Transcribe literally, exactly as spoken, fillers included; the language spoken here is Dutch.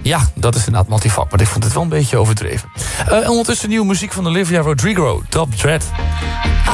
Ja, dat is inderdaad Matty Fuck, maar ik vond het wel een beetje overdreven. Uh, ondertussen nieuwe muziek van Olivia Rodrigo, Top Dread. I